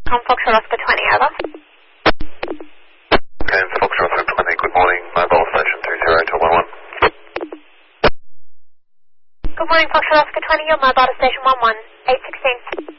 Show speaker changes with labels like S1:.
S1: Foxtrot Oscar 20, over.
S2: And Foxtrot Oscar 20, good morning, mobile station 20211.
S1: Good morning, Foxtrot Oscar 20, your mobile to station 11, 816.